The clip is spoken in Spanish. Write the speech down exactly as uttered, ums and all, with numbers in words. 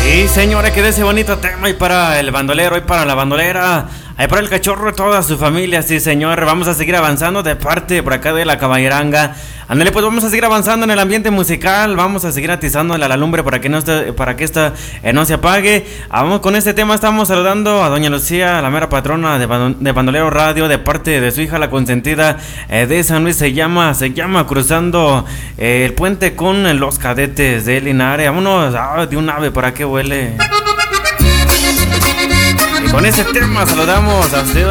Sí, señora, que de ese bonito tema y para el bandolero y para la bandolera, ahí para el cachorro y toda su familia, sí, señor. Vamos a seguir avanzando de parte por acá de la caballeranga. Ándale, pues vamos a seguir avanzando en el ambiente musical, vamos a seguir atizando la lumbre para que no esté, para que esta eh, no se apague. Ah, vamos con este tema, estamos saludando a doña Lucía, la mera patrona de, de Bandolero Radio, de parte de su hija, la consentida eh, de San Luis. Se llama, se llama Cruzando eh, el Puente con los Cadetes de Linares. Vámonos, ah, de un ave, ¿para qué huele? Y con ese tema saludamos a usted,